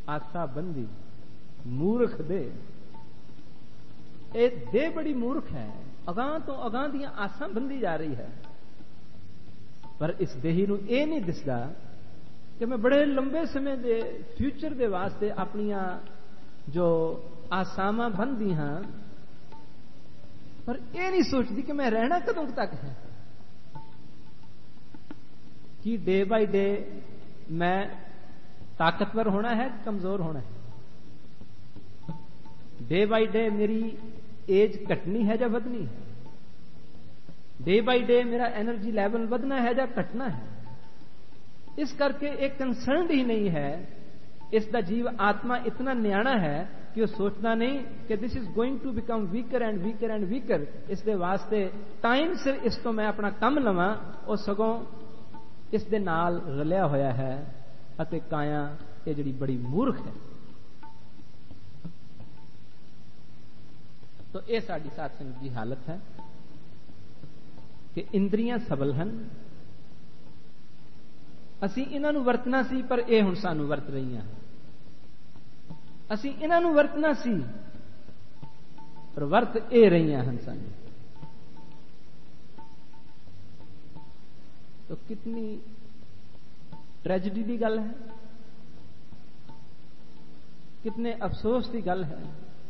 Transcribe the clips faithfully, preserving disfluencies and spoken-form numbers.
आसा बंदी मूर्ख दे। ये दे बड़ी मूर्ख है, अगां तो अगां दियां आसां बंदी जा रही है। पर इस देही नूं ये नहीं दिसदा कि मैं बड़े लंबे समय दे फ्यूचर दे वास्ते अपनियां जो आसावां बंदी हां, पर यह नहीं सोचती कि मैं रहना कदों तक है। कि डे बाय डे मैं ताकतवर होना है, कमजोर होना है? डे बाय डे मेरी एज घटनी है या बढ़नी है? डे बाय डे मेरा एनर्जी लेवल बढ़ना है या घटना है? इस करके एक कंसर्न ही नहीं है। इसका जीव आत्मा इतना न्याणा है कि वो सोचना नहीं कि this is going to become weaker and weaker and weaker, इसके वास्ते टाइम सिर इस तो मैं अपना कम लवां। और सगों इस दे नाल रलिया होया है अते काया ये जिहड़ी बड़ी मूर्ख है। तो यह साडी साध संगत की हालत है कि इंद्रियां सबल हैं, असी इन्हां नूं वरतना सी पर यह हुण सानूं वरत रहीआं। असी इन्हां नूं वरतना सी पर वरत ए रहीआं हन सानूं। तो कितनी ट्रेजिडी की गल है, कितने अफसोस की गल है।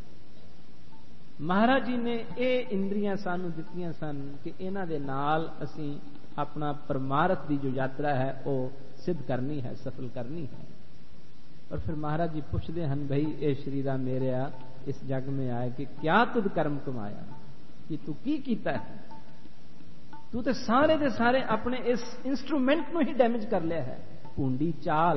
महाराज जी ने ये इंद्रियां सानू दित्तियां सन कि इन्हां दे नाल असी अपना परमार्थ की जो यात्रा है वो सिद्ध करनी है, सफल करनी है। और फिर महाराज जी पूछते हैं, भाई ये शरीरा मेरेया इस जग में आए कि क्या तुद कर्म कमाया, कि तू की कीता है? तू तो सारे दे सारे अपने इस इंस्ट्रूमेंट को ही डैमेज कर लिया है। भूंडी चाल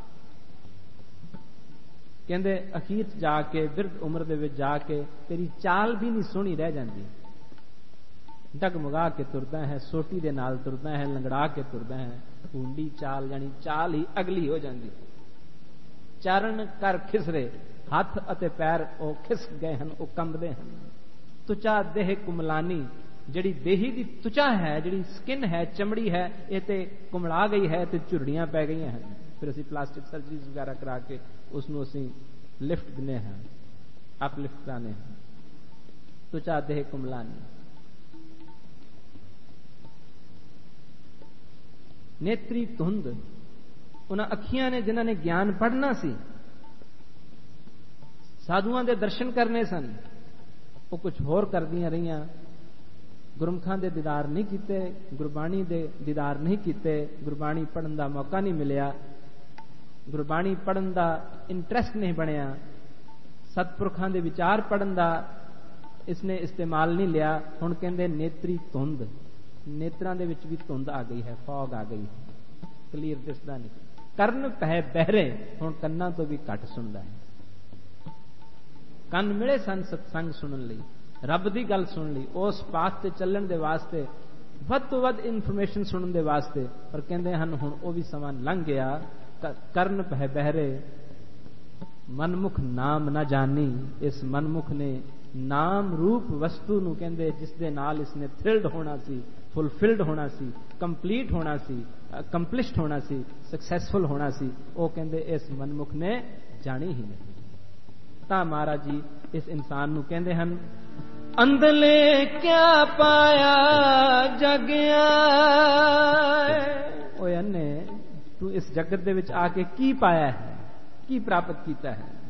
कहते अखीर जाके बिरध उम्र दे विच जाके तेरी चाल भी नहीं सोहनी रह जाती। डगमगा के तुरदा है, सोटी दे नाल तुरदा है, लंगड़ा के तुरदा है। भूंडी चाल यानी चाल ही अगली हो जाती। चरण कर खिसरे, हाथ अते पैर ओ खिस गए हैं, ओ कंबदे हैं। तुचा देह कुमलानी, जिहड़ी देही दी तुचा है, जिहड़ी स्किन है, चमड़ी है, ये ते कुमला गई है, ते झुर्ड़ियां पै गई हैं। फिर असी प्लास्टिक सर्जरीज वगैरह करा के उसनों असी लिफ्ट दिने हैं, अपलिफ्ट कराने हैं। तुचा देह कुमलानी। नेत्री धुंध, उन्हां अखियां ने जिन्हां ने ज्ञान पढ़ना सी, साधुआं दे दर्शन करने सन, वो कुछ होर करदियां रहियां। गुरमुखां दे दीदार नहीं कीते, गुरबाणी दे दीदार नहीं कीते, गुरबाणी पढ़न दा मौका नहीं मिलिया, गुरबाणी पढ़न दा इंटरस्ट नहीं बनिया, सतपुरखां दे विचार पढ़न दा इसने इस्तेमाल नहीं लिया। हुण कहंदे नेत्री धुंध, नेत्रां दे विच भी धुंध आ गई है, फॉग आ गई है, क्लीयर दिसदा नहीं। करन पै बहरे, हुण कन्नां तो भी घट सुनदा है। ਕੰਨ ਮਿਲੇ ਸਨ सत्संग सुनन लई, रब की गल सुन ली, उस पाथ से चलण दे वास्ते वध तो वध इनफॉर्मेशन सुनने दे वास्ते। पर कहते हैं हुण वो भी समा लंघ गया। करन पै बहरे, मनमुख नाम ना जानी। इस मनमुख ने नाम रूप वस्तु नूं कहंदे जिस दे नाल इसने थ्रिल्ड होना सी, फुलफिल्ड होना सी, कंप्लीट होना सी, कंप्लिश्ड होना सी, सक्सैसफुल होना सी, वो कहंदे इस मनमुख ने जानी ही नहीं। ता महाराज जी इस इंसान नूं कहंदे हन, अंधले क्या पाया जगिया। ओए अन्ने, तू इस जगत दे विच आके की पाया है, की प्राप्त कीता है?